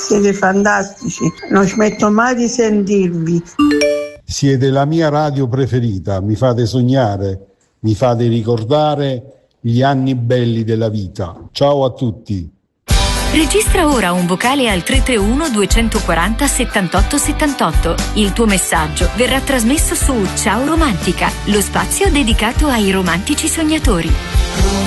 siete fantastici, non smetto mai di sentirvi. Siete la mia radio preferita, mi fate sognare, mi fate ricordare gli anni belli della vita. Ciao a tutti. Registra ora un vocale al 331 240 78 78. Il tuo messaggio verrà trasmesso su Ciao Romantica, lo spazio dedicato ai romantici sognatori.